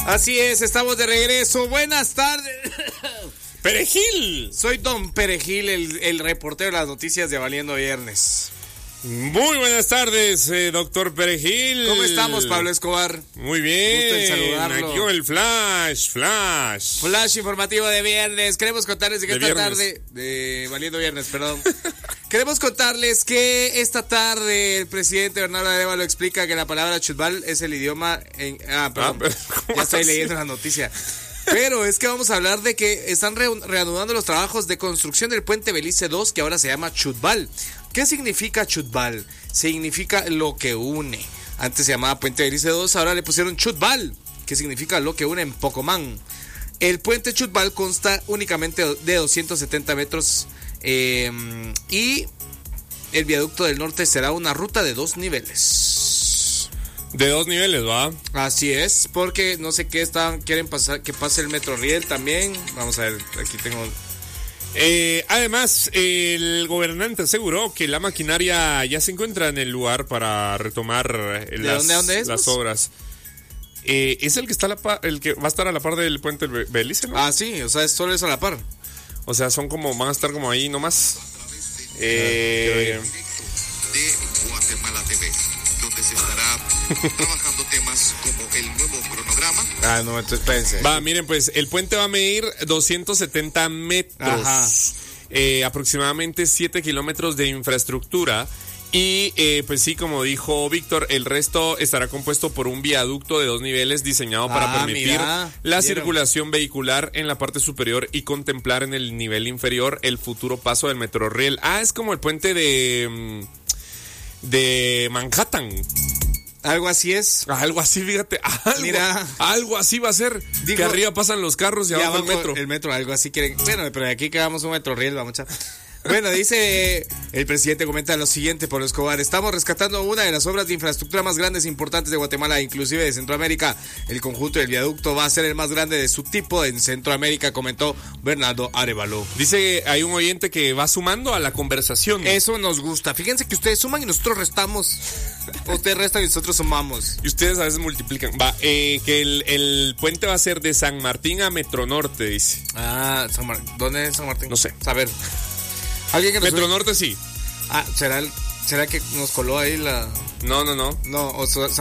Así es, estamos de regreso. Buenas tardes. ¡Perejil! Soy Don Perejil, el reportero de las noticias de Valiendo Viernes. Muy buenas tardes, doctor Perejil. ¿Cómo estamos, Pablo Escobar? Muy bien. Gusto en saludarlo. Aquí con el Flash Informativo de viernes. Queremos contarles que esta tarde... De Valiendo Viernes, perdón. Queremos contarles que esta tarde el presidente Bernardo Arévalo explica que la palabra chutbal es el idioma en... perdón. Ya estoy leyendo la noticia. Pero es que vamos a hablar de que están reanudando los trabajos de construcción del puente Belice 2, que ahora se llama Chutbal. ¿Qué significa Chutbal? Significa lo que une. Antes se llamaba puente Belice 2, ahora le pusieron Chutbal, que significa lo que une en Pocomán. El puente Chutbal consta únicamente de 270 metros y el viaducto del norte será una ruta de 2 niveles. De 2 niveles, ¿va? Así es, porque no sé qué quieren pasar, que pase el Metroriel también. Vamos a ver, aquí tengo... Además, el gobernante aseguró que la maquinaria ya se encuentra en el lugar para retomar ¿Dónde es? las obras. Es el que está el que va a estar a la par del puente Belice, ¿no? Ah, sí, o sea, solo es a la par. O sea, van a estar como ahí nomás. De Guatemala TV, donde se estará trabajando temas como el nuevo cronograma. No, entonces espérense. Miren, pues el puente va a medir 270 metros. Ajá. Aproximadamente 7 kilómetros de infraestructura. Y pues sí, como dijo Víctor, el resto estará compuesto por un viaducto de 2 niveles diseñado para permitir la circulación vehicular en la parte superior y contemplar en el nivel inferior el futuro paso del Metroriel. Es como el puente de Manhattan. Algo así es. Algo así, fíjate. Algo así va a ser. Digo, que arriba pasan los carros y abajo el metro. El metro, algo así quieren. Bueno, pero de aquí quedamos un Metroriel, vamos a... Bueno, dice el presidente, comenta lo siguiente, Pablo Escobar: estamos rescatando una de las obras de infraestructura más grandes e importantes de Guatemala, inclusive de Centroamérica. El conjunto del viaducto va a ser el más grande de su tipo en Centroamérica, comentó Bernardo Arévalo. Dice que hay un oyente que va sumando a la conversación. Eso nos gusta. Fíjense que ustedes suman y nosotros restamos. Ustedes restan y nosotros sumamos. Y ustedes a veces multiplican. Que el puente va a ser de San Martín a Metronorte, dice. ¿Dónde es San Martín? No sé. A ver. ¿Alguien que nos Metronorte sí. ¿será que nos coló ahí la...? No. No, o sea,